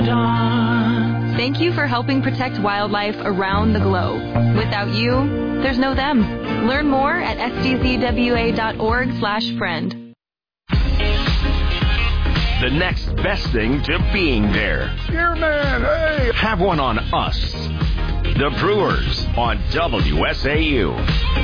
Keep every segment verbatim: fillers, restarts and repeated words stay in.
Thank you for helping protect wildlife around the globe. Without you, there's no them. Learn more at s d z w a dot org slash friend. The next best thing to being there. Here, man, hey! Have one on us. The Brewers on W S A U.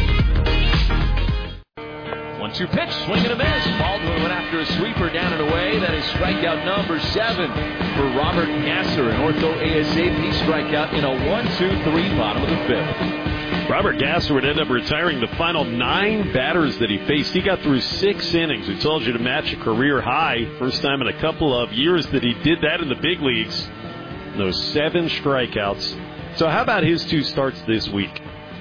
one two pitch, swing and a miss. Baldwin went after a sweeper down and away. That is strikeout number seven for Robert Gasser. An Ortho A S A P strikeout in a one two three bottom of the fifth. Robert Gasser would end up retiring the final nine batters that he faced. He got through six innings. We told you to match a career high. First time in a couple of years that he did that in the big leagues. Those seven strikeouts. So how about his two starts this week?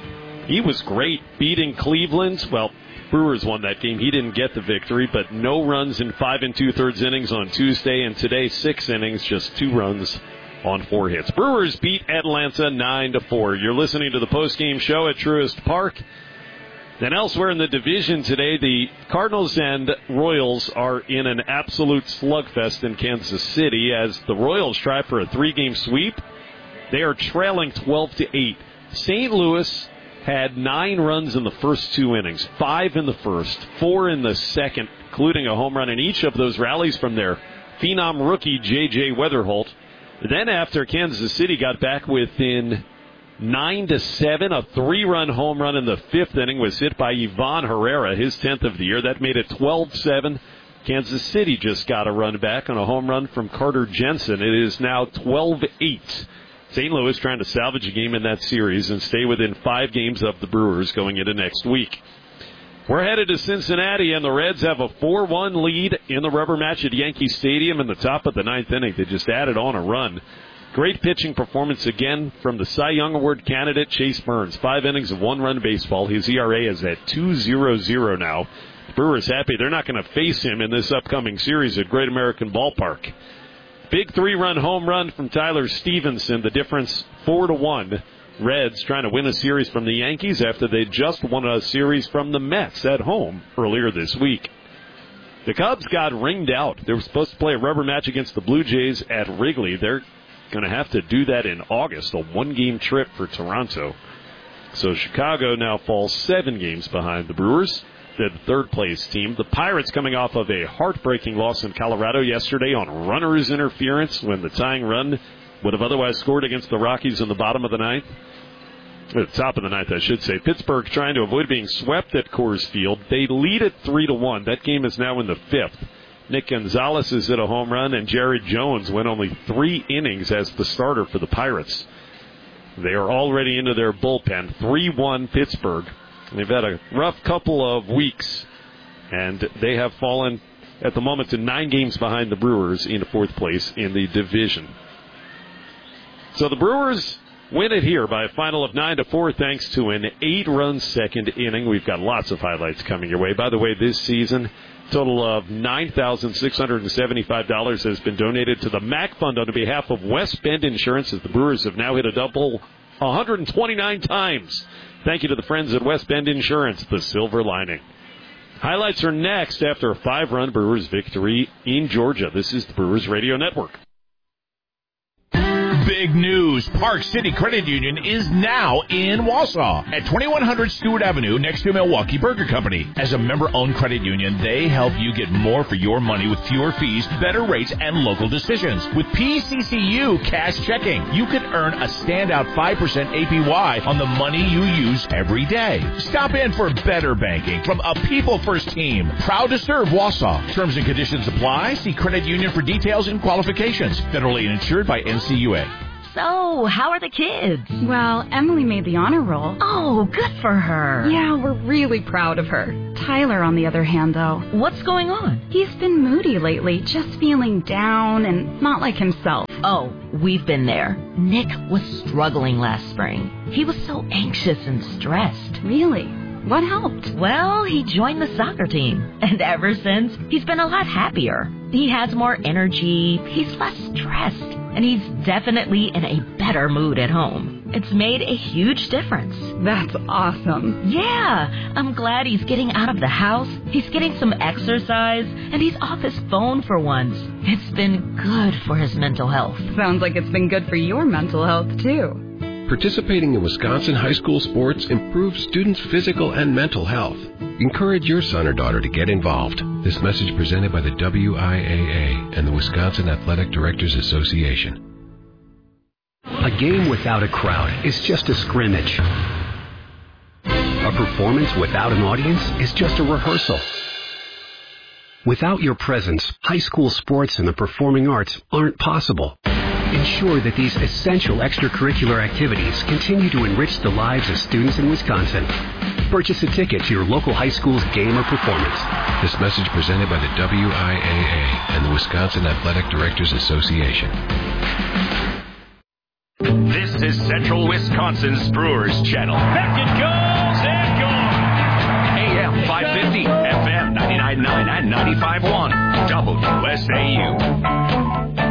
He was great, beating Cleveland. Well, Brewers won that game. He didn't get the victory, but no runs in five and two-thirds innings on Tuesday, and today six innings, just two runs on four hits. Brewers beat Atlanta nine to four. You're listening to the postgame show at Truist Park. Then elsewhere in the division today, the Cardinals and Royals are in an absolute slugfest in Kansas City as the Royals try for a three-game sweep. They are trailing twelve to eight. Saint Louis had nine runs in the first two innings, five in the first, four in the second, including a home run in each of those rallies from their phenom rookie J J Weatherholt. Then after Kansas City got back within nine to seven, a three-run home run in the fifth inning was hit by Ivan Herrera, his tenth of the year. That made it twelve seven. Kansas City just got a run back on a home run from Carter Jensen. It is now twelve eight. Saint Louis trying to salvage a game in that series and stay within five games of the Brewers going into next week. We're headed to Cincinnati, and the Reds have a four one lead in the rubber match at Yankee Stadium in the top of the ninth inning. They just added on a run. Great pitching performance again from the Cy Young Award candidate Chase Burns. Five innings of one-run baseball. His E R A is at two point oh oh now. The Brewers happy they're not going to face him in this upcoming series at Great American Ballpark. Big three-run home run from Tyler Stevenson. The difference four to one. Reds trying to win a series from the Yankees after they just won a series from the Mets at home earlier this week. The Cubs got ringed out. They were supposed to play a rubber match against the Blue Jays at Wrigley. They're going to have to do that in August, a one-game trip for Toronto. So Chicago now falls seven games behind the Brewers. The third-place team. The Pirates coming off of a heartbreaking loss in Colorado yesterday on runner's interference when the tying run would have otherwise scored against the Rockies in the bottom of the ninth. At the top of the ninth, I should say. Pittsburgh trying to avoid being swept at Coors Field. They lead it three to one. That game is now in the fifth. Nick Gonzalez has hit a home run, and Jared Jones went only three innings as the starter for the Pirates. They are already into their bullpen. three one Pittsburgh. They've had a rough couple of weeks, and they have fallen at the moment to nine games behind the Brewers in fourth place in the division. So the Brewers win it here by a final of nine to four thanks to an eight-run second inning. We've got lots of highlights coming your way. By the way, this season, a total of nine thousand six hundred seventy-five dollars has been donated to the M A C Fund on behalf of West Bend Insurance, as the Brewers have now hit a double one hundred twenty-nine times. Thank you to the friends at West Bend Insurance, the silver lining. Highlights are next after a five-run Brewers victory in Georgia. This is the Brewers Radio Network. Big news. Park City Credit Union is now in Wausau at twenty-one hundred Stewart Avenue next to Milwaukee Burger Company. As a member-owned credit union, they help you get more for your money with fewer fees, better rates, and local decisions. With P C C U Cash Checking, you can earn a standout five percent A P Y on the money you use every day. Stop in for better banking from a people-first team. Proud to serve Wausau. Terms and conditions apply. See credit union for details and qualifications. Federally insured by N C U A. So, how are the kids? Well, Emily made the honor roll. Oh, good for her. Yeah, we're really proud of her. Tyler, on the other hand, though. What's going on? He's been moody lately, just feeling down and not like himself. Oh, we've been there. Nick was struggling last spring. He was so anxious and stressed. Really? What helped? Well, he joined the soccer team. And ever since, he's been a lot happier. He has more energy. He's less stressed. and he's definitely in a better mood at home. It's made a huge difference. That's awesome. Yeah, I'm glad he's getting out of the house, he's getting some exercise, and he's off his phone for once. It's been good for his mental health. Sounds like it's been good for your mental health, too. Participating in Wisconsin high school sports improves students' physical and mental health. Encourage your son or daughter to get involved. This message presented by the W I A A and the Wisconsin Athletic Directors Association. A game without a crowd is just a scrimmage. A performance without an audience is just a rehearsal. Without your presence, high school sports and the performing arts aren't possible. Ensure that these essential extracurricular activities continue to enrich the lives of students in Wisconsin. Purchase a ticket to your local high school's game or performance. This message presented by the W I A A and the Wisconsin Athletic Directors Association. This is Central Wisconsin's Brewers Channel. Back it goes and gone. A M five fifty, F M ninety-nine point nine and ninety-five point one. W S A U.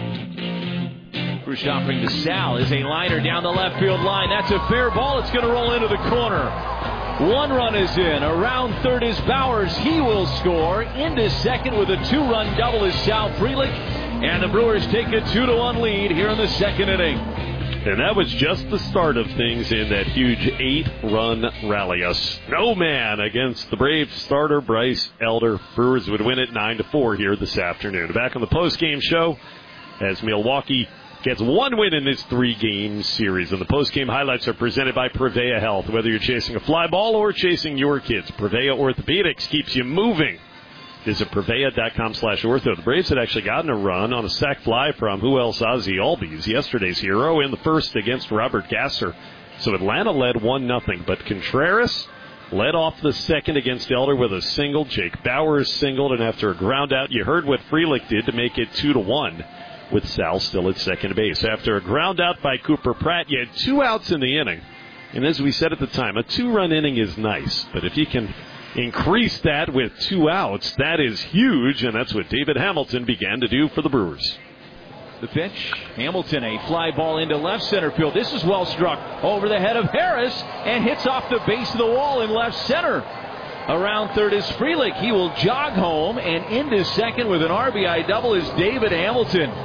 First offering to Sal is a liner down the left field line. That's a fair ball. It's going to roll into the corner. One run is in. Around third is Bowers. He will score. Into second with a two-run double is Sal Frelick. And the Brewers take a two to one lead here in the second inning. And that was just the start of things in that huge eight-run rally. A snowman against the Braves starter Bryce Elder. Brewers would win it nine to four here this afternoon. Back on the postgame show as Milwaukee gets one win in this three-game series. And the post-game highlights are presented by Prevea Health. Whether you're chasing a fly ball or chasing your kids, Prevea Orthopedics keeps you moving. Visit Prevea.com slash ortho. The Braves had actually gotten a run on a sac fly from who else? Ozzie Albies, yesterday's hero, in the first against Robert Gasser. So Atlanta led one nothing. But Contreras led off the second against Elder with a single. Jake Bowers singled, and after a ground out, you heard what Frelick did to make it two to one. With Sal still at second base. After a ground out by Cooper Pratt, you had two outs in the inning. And as we said at the time, a two-run inning is nice. But if you can increase that with two outs, that is huge. And that's what David Hamilton began to do for the Brewers. The pitch, Hamilton, a fly ball into left center field. This is well struck over the head of Harris and hits off the base of the wall in left center. Around third is Frelick. He will jog home, and into second with an R B I double is David Hamilton.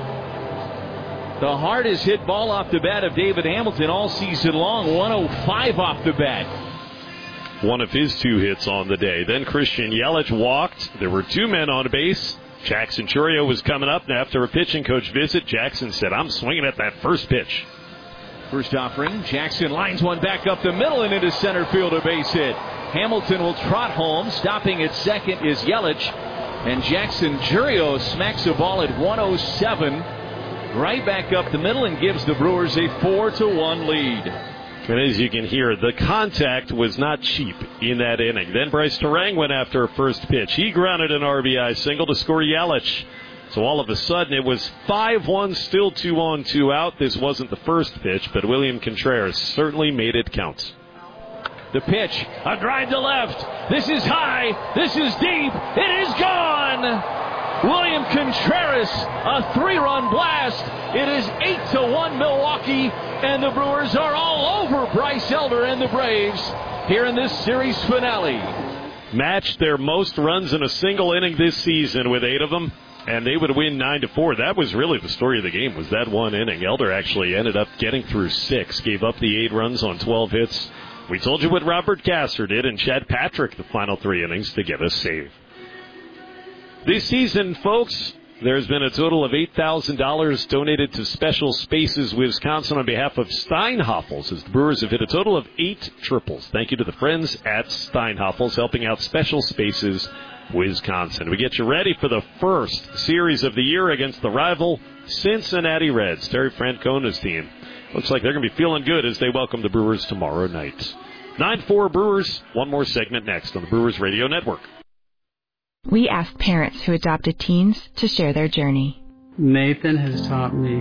The hardest hit ball off the bat of David Hamilton all season long, one oh five off the bat. One of his two hits on the day. Then Christian Yelich walked. There were two men on base. Jackson Churio was coming up, and after a pitching coach visit, Jackson said, I'm swinging at that first pitch. First offering, Jackson lines one back up the middle and into center field, a base hit. Hamilton will trot home. Stopping at second is Yelich. And Jackson Churio smacks the ball at one oh seven. Right back up the middle and gives the Brewers a four to one lead. And as you can hear, the contact was not cheap in that inning. Then Bryce Terang went after a first pitch. He grounded an R B I single to score Yelich. So all of a sudden it was five one, still two on, two out. This wasn't the first pitch, but William Contreras certainly made it count. The pitch, a drive to left. This is high. This is deep. It is gone. William Contreras, a three-run blast. It is eight to one Milwaukee, and the Brewers are all over Bryce Elder and the Braves here in this series finale. Matched their most runs in a single inning this season with eight of them, and they would win nine to four. That was really the story of the game, was that one inning. Elder actually ended up getting through six, gave up the eight runs on twelve hits. We told you what Robert Gasser did, and Chad Patrick the final three innings to get a save. This season, folks, there's been a total of eight thousand dollars donated to Special Spaces Wisconsin on behalf of Steinhoffels, as the Brewers have hit a total of eight triples. Thank you to the friends at Steinhoffels helping out Special Spaces Wisconsin. We get you ready for the first series of the year against the rival Cincinnati Reds. Terry Francona's team. Looks like they're going to be feeling good as they welcome the Brewers tomorrow night. nine four Brewers. One more segment next on the Brewers Radio Network. We ask parents who adopted teens to share their journey. Nathan has taught me